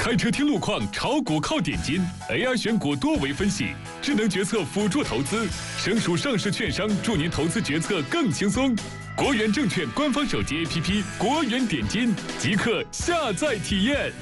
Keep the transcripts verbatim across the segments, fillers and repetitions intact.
开车听路况，炒股靠点金 ，A I 选股多维分析，智能决策辅助投资，省属上市券商助您投资决策更轻松。国元证券官方手机 A P P 国元点金，即刻下载体验。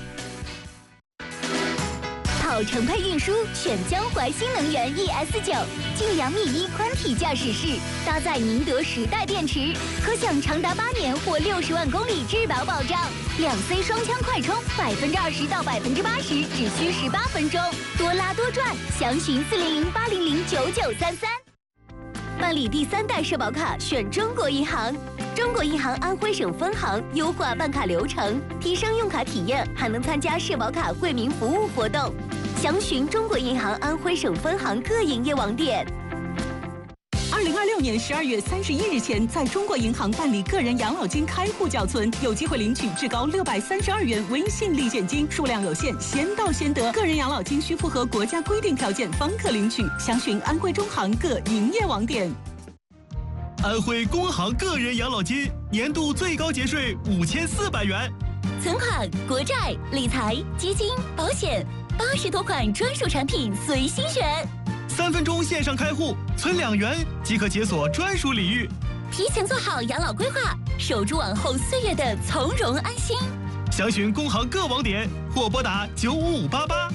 跑程配运输选江淮新能源 E S 九，晋阳幂一宽体驾驶室，搭载宁德时代电池，可享长达八年或六十万公里质保保障。两 C 双枪快充，百分之二十到百分之八十只需十八分钟，多拉多赚。详询四零零八零零九九三三。办理第三代社保卡选中国银行，中国银行安徽省分行优化办卡流程，提升用卡体验，还能参加社保卡惠民服务活动。详询中国银行安徽省分行各营业网点。 二零二六年十二月三十一日前，在中国银行办理个人养老金开户缴存，有机会领取至高六百三十二元微信立减金，数量有限，先到先得。个人养老金需符合国家规定条件方可领取。详询安徽中行各营业网点。 安徽工行个人养老金年度最高节税五千四百元， 存款、国债、理财、基金、保险，八十多款专属产品随心选。 三分钟线上开户，存两元即可解锁专属礼遇。 提前做好养老规划，守住往后岁月的从容安心。 详询工行各网点或拨打九五五八八。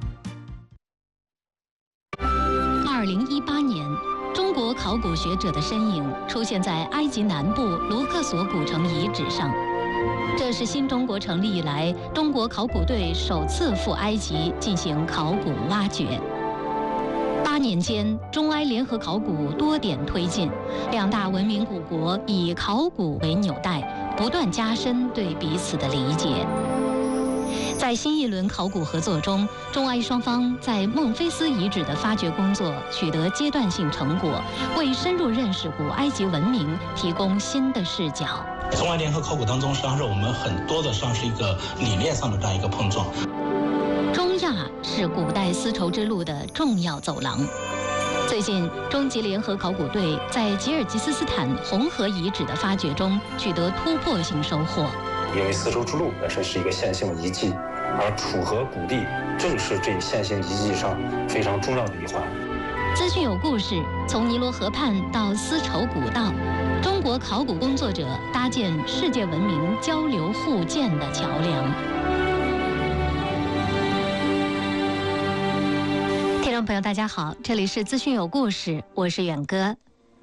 二零一八年，中国考古学者的身影出现在埃及南部卢克索古城遗址上。这是新中国成立以来，中国考古队首次赴埃及进行考古挖掘。八年间，中埃联合考古多点推进，两大文明古国以考古为纽带，不断加深对彼此的理解。在新一轮考古合作中，中埃双方在孟菲斯遗址的发掘工作取得阶段性成果，为深入认识古埃及文明提供新的视角。 中埃联合考古当中，实际上是我们很多的上是一个理念上的这样一个碰撞。 中亚是古代丝绸之路的重要走廊。最近，中吉联合考古队在吉尔吉斯斯坦红河遗址的发掘中取得突破性收获。 因为丝绸之路本身是一个线性遗迹，而楚河谷地正是这线性遗迹上非常重要的一环。 资讯有故事，从尼罗河畔到丝绸古道，中国考古工作者搭建世界文明交流互鉴的桥梁。听众朋友，大家好，这里是资讯有故事，我是远哥。